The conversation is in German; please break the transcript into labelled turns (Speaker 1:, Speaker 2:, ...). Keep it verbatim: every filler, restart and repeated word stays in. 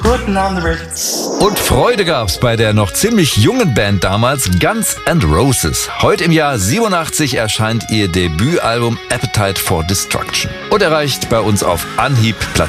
Speaker 1: putting on the Ritz.
Speaker 2: Und Freude gab's bei der noch ziemlich jungen Band damals, Guns N' Roses. Heute im Jahr siebenundachtzig erscheint ihr Debütalbum Appetite for Destruction und erreicht bei uns auf Anhieb Platz